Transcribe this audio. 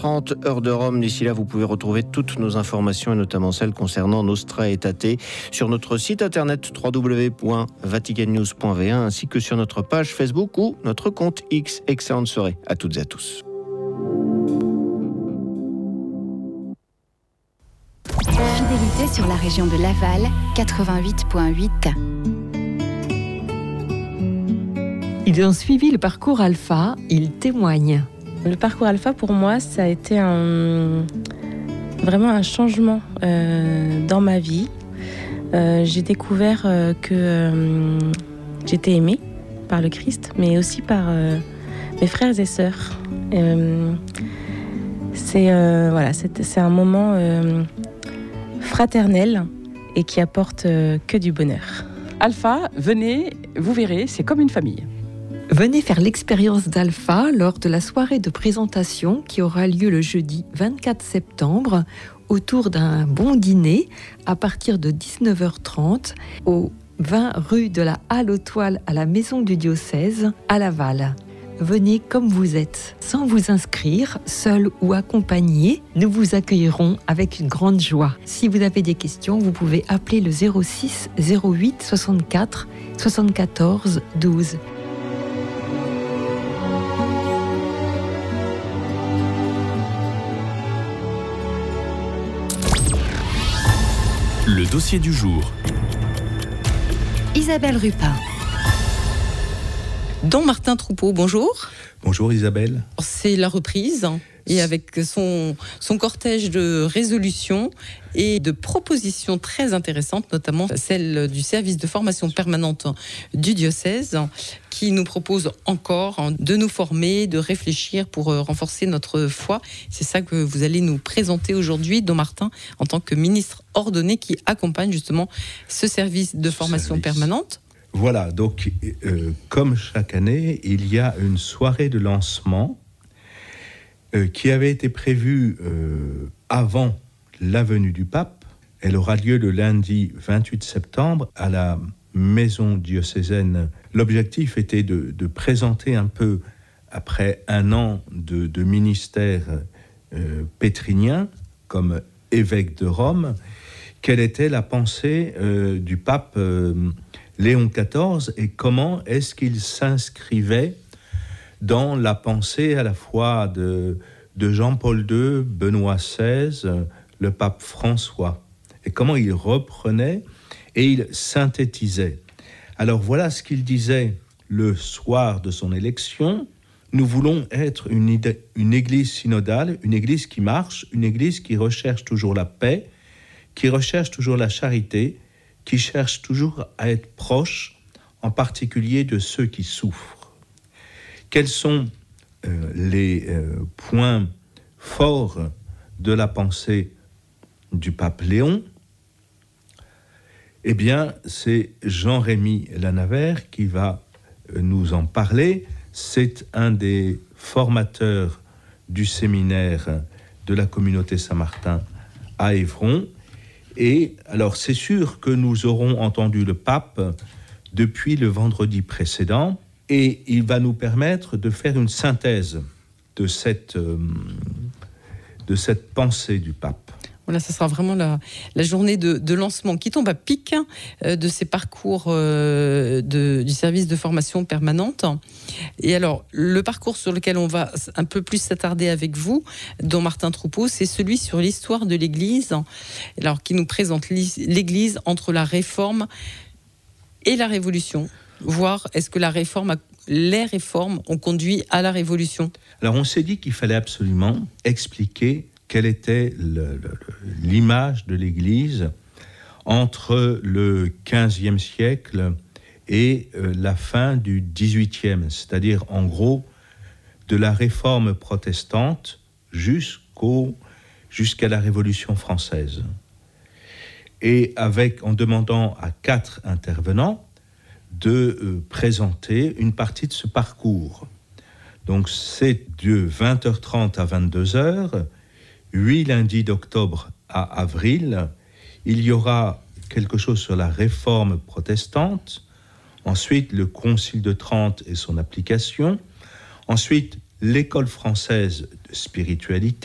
20h30, heure de Rome. D'ici là, vous pouvez retrouver toutes nos informations et notamment celles concernant Nostra Aetate sur notre site internet www.vaticannews.va ainsi que sur notre page Facebook ou notre compte X. Excellente soirée à toutes et à tous. Fidélité sur la région de Laval, 88.8. Ils ont suivi le parcours Alpha, ils témoignent. Le parcours Alpha, pour moi, ça a été vraiment un changement dans ma vie. J'ai découvert que j'étais aimée par le Christ, mais aussi par mes frères et sœurs. C'est un moment fraternel et qui apporte que du bonheur. Alpha, venez, vous verrez, c'est comme une famille. Venez faire l'expérience d'Alpha lors de la soirée de présentation qui aura lieu le jeudi 24 septembre autour d'un bon dîner à partir de 19h30 au 20 rue de la Halle aux Toiles à la Maison du Diocèse à Laval. Venez comme vous êtes, sans vous inscrire, seul ou accompagné. Nous vous accueillerons avec une grande joie. Si vous avez des questions, vous pouvez appeler le 06 08 64 74 12. Le dossier du jour. Isabelle Rupin. Don Martin Troupeau, bonjour. Bonjour Isabelle. C'est la reprise et avec son cortège de résolutions et de propositions très intéressantes, notamment celle du service de formation permanente du diocèse qui nous propose encore de nous former, de réfléchir pour renforcer notre foi. C'est ça que vous allez nous présenter aujourd'hui, Don Martin, en tant que ministre ordonné qui accompagne justement ce service de formation permanente. Voilà, donc comme chaque année, il y a une soirée de lancement qui avait été prévue avant la venue du pape. Elle aura lieu le lundi 28 septembre à la maison diocésaine. L'objectif était de présenter un peu, après un an de ministère pétrinien comme évêque de Rome, quelle était la pensée du pape Léon XIV et comment est-ce qu'il s'inscrivait dans la pensée à la fois de Jean-Paul II, Benoît XVI, le pape François, et comment il reprenait et il synthétisait. Alors voilà ce qu'il disait le soir de son élection. Nous voulons être une église synodale, une église qui marche, une église qui recherche toujours la paix, qui recherche toujours la charité, qui cherche toujours à être proche, en particulier de ceux qui souffrent. Quels sont les points forts de la pensée du pape Léon ? Eh bien, c'est Jean-Rémy Lanavert qui va nous en parler. C'est un des formateurs du séminaire de la communauté Saint-Martin à Évron. Et alors, c'est sûr que nous aurons entendu le pape depuis le vendredi précédent et il va nous permettre de faire une synthèse de cette pensée du pape. Voilà, ça sera vraiment la journée de lancement qui tombe à pic de ces parcours du service de formation permanente. Et alors, le parcours sur lequel on va un peu plus s'attarder avec vous, Don Martin Troupeau, c'est celui sur l'histoire de l'Église, alors qui nous présente l'Église entre la Réforme et la Révolution. Voir est-ce que les réformes ont conduit à la Révolution. Alors, on s'est dit qu'il fallait absolument expliquer quelle était l'image de l'Église entre le XVe siècle et la fin du XVIIIe, c'est-à-dire en gros de la Réforme protestante jusqu'à la Révolution française. Et en demandant à 4 intervenants de présenter une partie de ce parcours. Donc c'est de 20h30 à 22h, 8 lundis d'octobre à avril, il y aura quelque chose sur la réforme protestante, ensuite le Concile de Trente et son application, ensuite l'école française de spiritualité,